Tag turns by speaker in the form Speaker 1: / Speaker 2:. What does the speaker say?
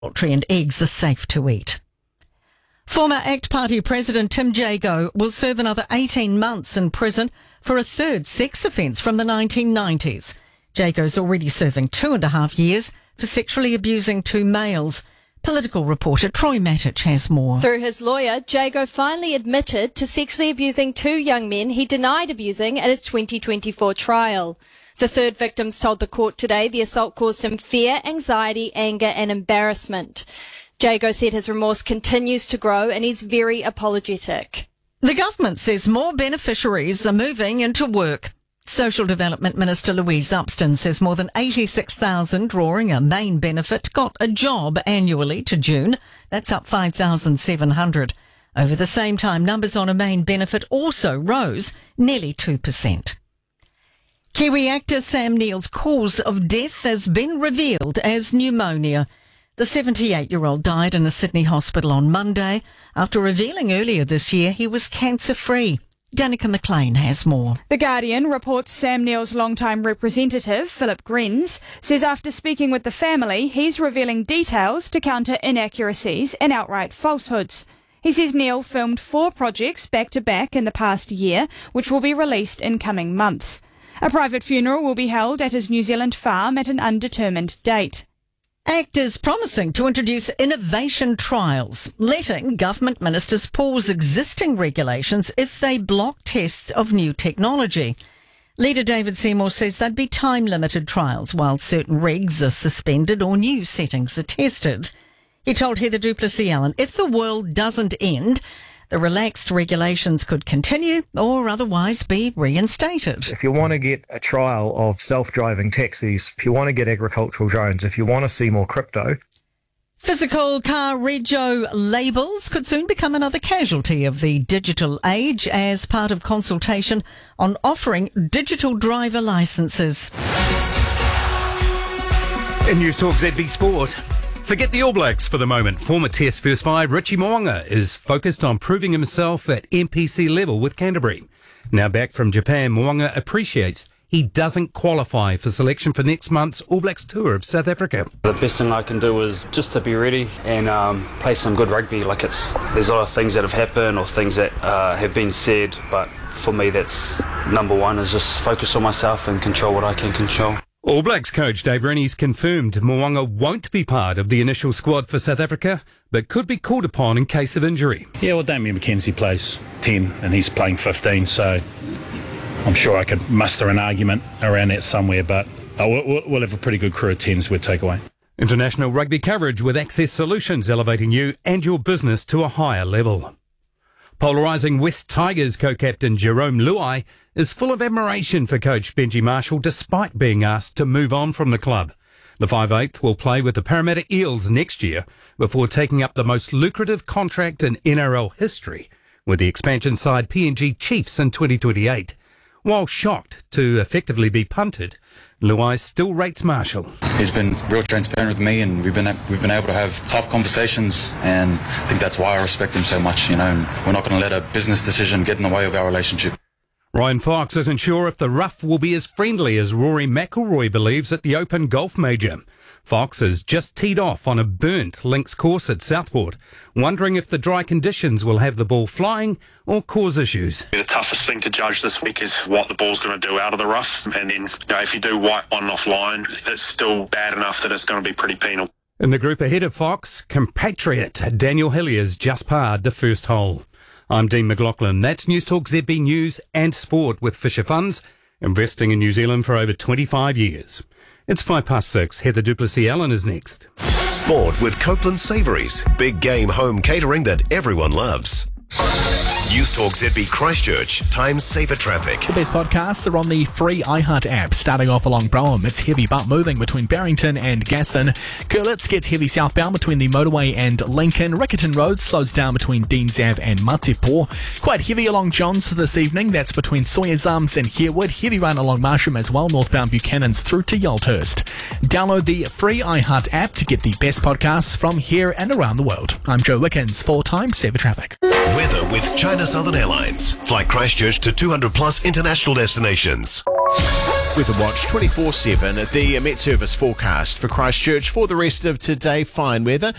Speaker 1: poultry and eggs are safe to eat. Former ACT Party President Tim Jago will serve another 18 months in prison for a third sex offence from the 1990s. Jago's already serving 2.5 years for sexually abusing 2 males. Political reporter Troy Matic has more.
Speaker 2: Through his lawyer, Jago finally admitted to sexually abusing 2 young men he denied abusing at his 2024 trial. The third victims told the court today the assault caused him fear, anxiety, anger and embarrassment. Jago said his remorse continues to grow and he's very apologetic.
Speaker 1: The government says more beneficiaries are moving into work. Social Development Minister Louise Upston says more than 86,000 drawing a main benefit got a job annually to June. That's up 5,700. Over the same time, numbers on a main benefit also rose nearly 2%. Kiwi actor Sam Neill's cause of death has been revealed as pneumonia. The 78-year-old died in a Sydney hospital on Monday after revealing earlier this year he was cancer-free. Danica McLean has more.
Speaker 3: The Guardian reports Sam Neill's longtime representative, Philip Grens, says after speaking with the family, he's revealing details to counter inaccuracies and outright falsehoods. He says Neill filmed 4 projects back-to-back in the past year, which will be released in coming months. A private funeral will be held at his New Zealand farm at an undetermined date.
Speaker 1: ACT is promising to introduce innovation trials, letting government ministers pause existing regulations if they block tests of new technology. Leader David Seymour says they'd be time-limited trials while certain regs are suspended or new settings are tested. He told Heather Duplessis-Allen if the world doesn't end, the relaxed regulations could continue or otherwise be reinstated.
Speaker 4: If you want to get a trial of self-driving taxis, if you want to get agricultural drones, if you want to see more crypto.
Speaker 1: Physical car rego labels could soon become another casualty of the digital age as part of consultation on offering digital driver licences.
Speaker 5: In News Talk ZB Sport. Forget the All Blacks for the moment. Former Test First 5 Richie Mo'unga is focused on proving himself at NPC level with Canterbury. Now back from Japan, Mo'unga appreciates he doesn't qualify for selection for next month's All Blacks tour of South Africa.
Speaker 6: The best thing I can do is just to be ready and play some good rugby. There's a lot of things that have happened or things that have been said, but for me that's number one, is just focus on myself and control what I can control.
Speaker 5: All Blacks coach Dave Rennie's confirmed Mo'unga won't be part of the initial squad for South Africa, but could be called upon in case of injury.
Speaker 7: Yeah, well, Damien McKenzie plays 10 and he's playing 15, so I'm sure I could muster an argument around that somewhere, but we'll have a pretty good crew of 10s we'll take away.
Speaker 5: International rugby coverage with Access Solutions, elevating you and your business to a higher level. Polarising West Tigers co-captain Jerome Luai is full of admiration for coach Benji Marshall despite being asked to move on from the club. The 5/8 will play with the Parramatta Eels next year before taking up the most lucrative contract in NRL history with the expansion side PNG Chiefs in 2028. While shocked to effectively be punted, Luai still rates Marshall.
Speaker 8: He's been real transparent with me, and we've been able to have tough conversations, and I think that's why I respect him so much, and we're not going to let a business decision get in the way of our relationship.
Speaker 5: Ryan Fox isn't sure if the rough will be as friendly as Rory McIlroy believes at the Open Golf Major. Fox has just teed off on a burnt links course at Southport, wondering if the dry conditions will have the ball flying or cause issues.
Speaker 9: The toughest thing to judge this week is what the ball's going to do out of the rough, and then if you do white on and off line, it's still bad enough that it's going to be pretty penal.
Speaker 5: In the group ahead of Fox, compatriot Daniel Hilliers just parred the first hole. I'm Dean McLaughlin. That's News Talk ZB News and Sport with Fisher Funds, investing in New Zealand for over 25 years. It's 6:05. Heather Duplessis-Allen is next.
Speaker 10: Sport with Copeland Savouries. Big game home catering that everyone loves. News Talk ZB Christchurch. Times safer traffic.
Speaker 11: The best podcasts are on the free iHeart app. Starting off along Brougham, it's heavy but moving between Barrington and Gaston. Curlitz gets heavy southbound between the motorway and Lincoln. Riccarton Road slows down between Deans Ave and Matipo. Quite heavy along Johns this evening. That's between Sawyers Arms and Harewood. Heavy run along Marsham as well. Northbound Buchanan's through to Yalthurst. Download the free iHeart app to get the best podcasts from here and around the world. I'm Joe Wickens for Times Saver Traffic.
Speaker 10: Weather with China Southern Airlines. Fly Christchurch to 200 plus international destinations.
Speaker 12: Weather Watch 24/7. The Met Service forecast for Christchurch for the rest of today. Fine weather.